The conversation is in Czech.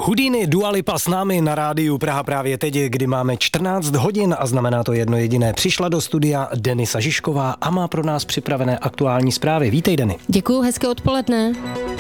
Houdini, Dua Lipa s námi na rádiu Praha právě teď, kdy máme 14 hodin a znamená to jedno jediné. Přišla do studia Denisa Žižková a má pro nás připravené aktuální zprávy. Vítej, Deni. Děkuju, hezké odpoledne.